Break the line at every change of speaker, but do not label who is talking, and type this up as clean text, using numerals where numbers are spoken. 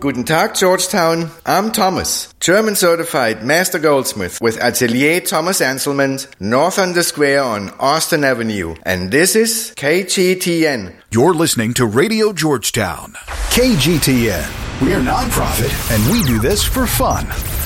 Guten Tag, Georgetown. I'm Thomas, German certified master goldsmith with Atelier Thomas Anselman, north on the square on Austin Avenue. And this is KGTN.
You're listening to Radio Georgetown. KGTN. We're nonprofit, and we do this for fun.